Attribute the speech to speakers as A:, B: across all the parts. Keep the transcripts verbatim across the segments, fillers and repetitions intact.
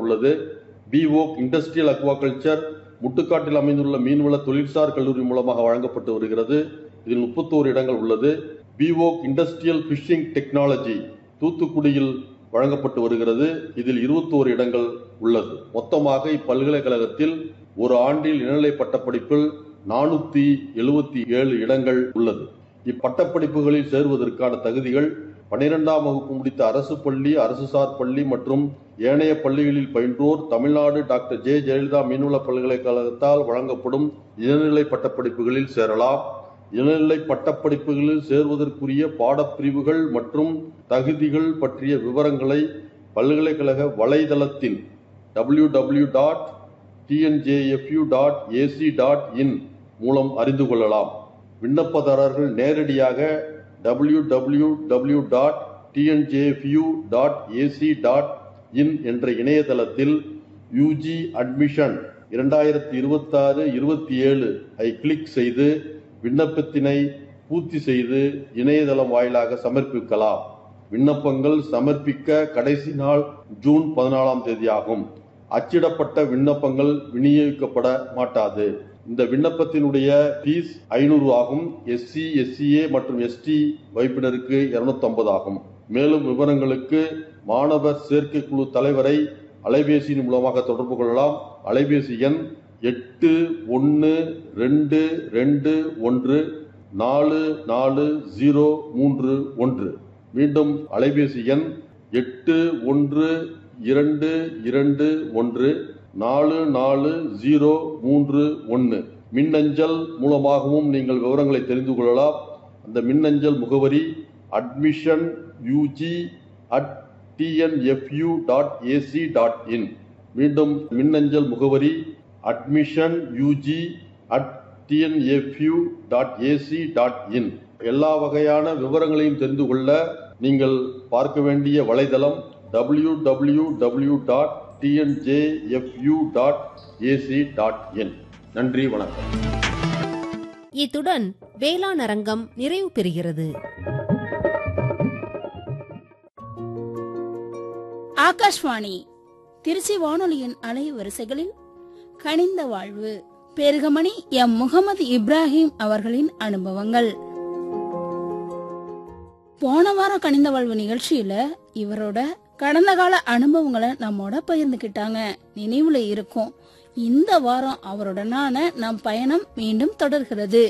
A: உள்ளது. பிஓக் industrial aquaculture முட்டுக்காட்டில் அமைந்துள்ள மீன்வள தொழிற்சார் கல்லூரி மூலமாக வழங்கப்பட்டு வருகிறது. இதில் முப்பத்தோரு இடங்கள் உள்ளது. பிஓக் இண்டஸ்ட்ரியல் பிஷிங் டெக்னாலஜி தூத்துக்குடியில் வழங்கப்பட்டு வருகிறது. இதில் இருபத்தோரு இடங்கள் உள்ளது. மொத்தமாக இப்பல்கலைக்கழகத்தில் ஒரு ஆண்டில் இளநிலை பட்டப்படிப்பில் நானூத்தி எழுபத்தி ஏழு இடங்கள் உள்ளது. இப்பட்டப்படிப்புகளில் சேருவதற்கான தகுதிகள் பனிரெண்டாம் வகுப்பு முடித்த அரசு பள்ளி, அரசு சார் பள்ளி மற்றும் ஏனைய பள்ளிகளில் பயின்றோர் தமிழ்நாடு டாக்டர் ஜே ஜெயலலிதா மீன்வள பல்கலைக்கழகத்தால் வழங்கப்படும் இளநிலை பட்டப்படிப்புகளில் சேரலாம். இளநிலை பட்டப்படிப்புகளில் சேர்வதற்குரிய பாடப்பிரிவுகள் மற்றும் தகுதிகள் பற்றிய விவரங்களை பல்கலைக்கழக வலைதளத்தில் W W W dot T N J F U dot A C dot in மூலம் அறிந்து கொள்ளலாம். விண்ணப்பதாரர்கள் நேரடியாக W W W dot T N J F U dot A C dot in என்ற இணையதளத்தில் யூஜி அட்மிஷன் இரண்டாயிரத்தி இருபத்தி ஆறு இருபத்தி ஏழு ஐ கிளிக் செய்து விண்ணப்பத்தினை பூர்த்தி செய்து இணையதளம் வாயிலாக சமர்ப்பிக்கலாம். விண்ணப்பங்கள் சமர்ப்பிக்க கடைசி நாள் ஜூன் பதினாலாம் தேதி ஆகும். அச்சிடப்பட்ட விண்ணப்பங்கள் விநியோகிக்கப்பட மாட்டாது. இந்த விண்ணப்பத்தினுடைய ஃபீஸ் ஐநூறு ஆகும். எஸ்சி எஸ்சிஏ மற்றும் எஸ்டி வகுப்பினருக்கு இருநூத்தி ஐம்பது ஆகும். மேலும் விவரங்களுக்கு மாணவர் சேர்க்கை குழு தலைவரை அலைபேசியின் மூலமாக தொடர்பு கொள்ளலாம். அலைபேசி எண் எட்டு ஒன்று ரெண்டு ரெண்டு ஒன்று நாலு நாலு ஜீரோ மூன்று ஒன்று. மீண்டும் அலைபேசி எண் எட்டு ஒன்று இரண்டு இரண்டு ஒன்று நாலு நாலு ஜீரோ மூன்று ஒன்று. மின்னஞ்சல் மூலமாகவும் நீங்கள் விவரங்களை தெரிந்து கொள்ளலாம். அந்த மின்னஞ்சல் முகவரி admission UG at TNFU dot AC dot in. மீண்டும் மின்னஞ்சல் முகவரி admission UG at TNFU dot AC dot in. எல்லா வகையான விவரங்களையும் தெரிந்து கொள்ள நீங்கள் பார்க்க வேண்டிய வலைதளம் W W W dot T N J F U dot A C dot in. நன்றி, வணக்கம்.
B: இத்துடன் வேளாண் அரங்கம் நிறைவு பெறுகிறது.
C: ஆகாஷ்வாணி திருச்சி வானொலியின் அலைவரிசைகளில் கனிந்த வாழ்வு பெருகமணி எம் முகமது இப்ராஹிம் அவர்களின் அனுபவங்கள். போன வாரம் கனிந்த வாழ்வு நிகழ்ச்சியில இவரோட கடந்த கால அனுபவங்களை நம்மோட பகிர்ந்துகிட்டாங்க. நினைவுல இருக்கும். இந்த வாரம் அவருடனான நம் பயணம் மீண்டும் தொடர்கிறது.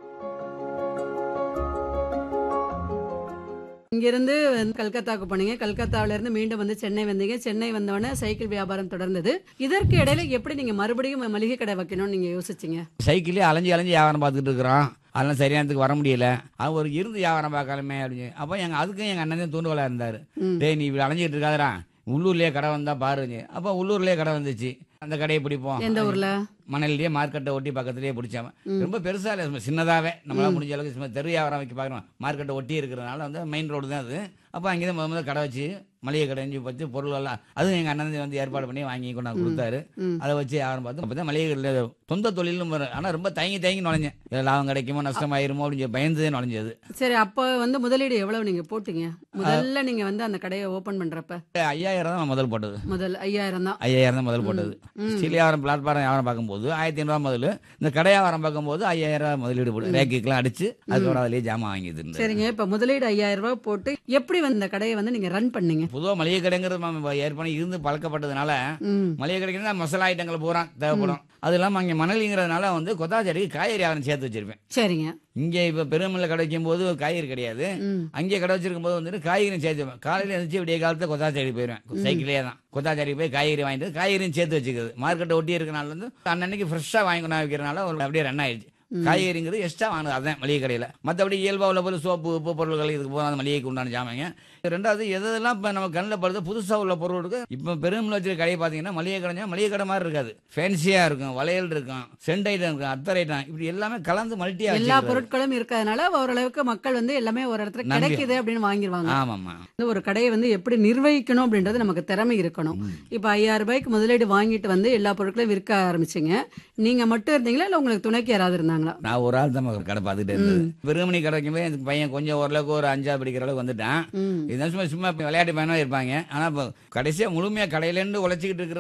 D: இங்கிருந்து கல்கத்தாவுக்கு போனீங்க. கல்கத்தாவில இருந்து மீண்டும் வந்து சென்னை வந்தீங்க. சென்னை வந்தோடனே சைக்கிள் வியாபாரம் தொடர்ந்தது. இதற்கு இடையில எப்படி நீங்க மறுபடியும் மளிகை கடை வைக்கணும்னு நீங்க யோசிச்சீங்க?
E: சைக்கிளே அலைஞ்சி அலைஞ்சி வியாபாரம் பார்த்துட்டு இருக்கிறோம். அதெல்லாம் சரியானதுக்கு வர முடியல. அது ஒரு இருந்து வியாபாரம் பார்க்கலாமே அப்படின்னு. அப்போ எங்க அதுக்கும் எங்க அண்ணன் தூண்டுகோலா இருந்தாரு. டேய், நீ இப்படி அலைஞ்சிட்டு இருக்காதரா, உள்ளூர்லயே கடை வந்தா பாருங்க. அப்போ உள்ளூர்லயே கடை வந்துச்சு. அந்த கடையை பிடிப்போம்.
D: எந்த ஊர்ல?
E: மணலிலேயே மார்க்கெட்டை ஒட்டி பக்கத்துலயே பிடிச்சாம. ரொம்ப பெருசா இல்லை, சின்னதாவே நம்மளால முடிஞ்ச அளவுக்கு தெரு வியாபாரம் வைக்க பார்க்கணும். மார்க்கெட்டை ஒட்டி இருக்கிறதுனால வந்து மெயின் ரோடு தான் அது. அப்போ அங்கேதான் முத முதல்ல கடை வச்சு மளிகை கடை வச்சு பொருள் எல்லாம் அதுவும் எங்க அண்ணன் வந்து ஏற்பாடு பண்ணி வாங்கி கொண்டாந்து கொடுத்தாரு. அதை வச்சு வியாபாரம் பார்த்து அப்பதான் மளிகை கடையில் சொந்த தொழிலும் வரும். ஆனா ரொம்ப தயங்கி தயங்கி நுழைஞ்சேன். லாபம் கிடைக்குமோ நஷ்டமாயிருமோ அப்படின்னு பயந்து நுழைஞ்சது.
D: சரி, அப்போ வந்து முதலீடு எவ்வளவு நீங்க போட்டீங்க? முதல்ல நீங்க வந்து அந்த கடையை ஓபன் பண்றப்ப
E: ஐயாயிரம் தான் முதல் போட்டது.
D: முதல் ஐயாயிரம் தான்
E: ஐயாயிரம் தான் முதல் போட்டது. ஸ்டீல் வியாபாரம் பிளாட்பாரம் வியாபாரம் பார்க்கும்போது ஆயிரத்தி ஐநூறு முதல். இந்த கடை வியாபாரம் பார்க்கும்போது ஐயாயிரம் ரூபாய் முதலீடு போட்டு ரேக்குக்கெல்லாம் அடிச்சு அதுக்கப்புறம் அதுலயே ஜாமான் வாங்கிது.
D: சரிங்க, இப்ப முதலீடு ஐயாயிரம் ரூபாய் போட்டு எப்படி வந்து இந்த கடையை வந்து நீங்க ரன் பண்ணீங்க?
E: பொதுவாக மளிகை கடைங்கிறது ஏற்கனவே இருந்து பழக்கப்பட்டதுனால மளிகை கடைக்கு மசாலா ஐட்டங்கள் பூரா தேவைப்படும். அது இல்லாம அங்கே மணலிங்கிறதுனால வந்து கொத்தாச்செடிக்கு காய்கறி வியாபாரம் சேர்த்து வச்சிருப்பேன்.
D: சரிங்க.
E: இங்க இப்ப பெருமல்ல கடை வைக்கும் போது காய்கறி கிடையாது. அங்கே கடை வச்சிருக்கும் போது வந்துட்டு காய்கறி சேர்த்து காலையில எழுந்துச்சு விடிய காலத்துல கொத்தாச்செடி போயிருவேன். சைக்கிளே தான் கொத்தாச்செடி போய் காய்கறி வாங்கிட்டு காய்கறியும் சேர்த்து வச்சுக்கிறது. மார்க்கெட்டை ஒட்டி இருக்கனால வந்து அன்னன்னைக்கு ஃப்ரெஷ்ஷா வாங்கி கொண்டா வைக்கிறனால அப்படியே ரன் ஆயிடுச்சு. காய்கறிங்கிறது எக்ஸ்ட்ரா வாங்குது அதான் மளிகை கடையில். மற்றபடி இயல்பா உள்ள போல சோப்பு உப்பு பொருட்கள் இதுக்கு போகிற அந்த மளிகைக்கு உண்டான ஜாமாங்க. ரெண்டாவது எதெல்லாம் இப்போ நம்ம கண்ணில் படுது புதுசாக உள்ள பொருளுக்கு இப்போ பெருமில் வச்சிருக்க கடையை பார்த்தீங்கன்னா மளிகை கடைஞ்சா மளிகை கடை மாதிரி இருக்காது. ஃபேன்சியாக இருக்கும், வளையல் இருக்கும், சென்ட் ஐட்டம் இருக்கும், அத்தர் ஐட்டம், இப்படி எல்லாமே கலந்து மல்டியா
D: எல்லா பொருட்களும் இருக்கிறதுனால ஓரளவுக்கு மக்கள் வந்து எல்லாமே ஒரு இடத்துல கிடைக்குது அப்படின்னு வாங்கிடுவாங்க.
E: ஆமாம்மா.
D: ஒரு கடையை வந்து எப்படி நிர்வகிக்கணும் அப்படின்றது நமக்கு திறமை இருக்கணும். இப்போ ஐயாயிரம் ரூபாய்க்கு முதலீடு வாங்கிட்டு வந்து எல்லா பொருட்களையும் விற்க ஆரம்பிச்சிங்க. நீங்க மட்டும் இருந்தீங்களா இல்லை உங்களுக்கு துணைக்கு யாராவது இருந்தாங்களா?
E: நான் ஒரு ஆள் தான் கடை பார்த்துட்டு இருந்தது. பெருமணி கடைக்கும் போது எனக்கு பையன் கொஞ்சம் ஓரளவுக்கு ஒரு அஞ்சாவது படிக்கிற அளவுக்கு வந்துட்டான். இதெல்லாம் சும்மா சும்மா விளையாட்டு பையனா இருப்பாங்க. ஆனா இப்போ கடைசியா முழுமையா கடையிலேருந்து உழைச்சிக்கிட்டு இருக்கிற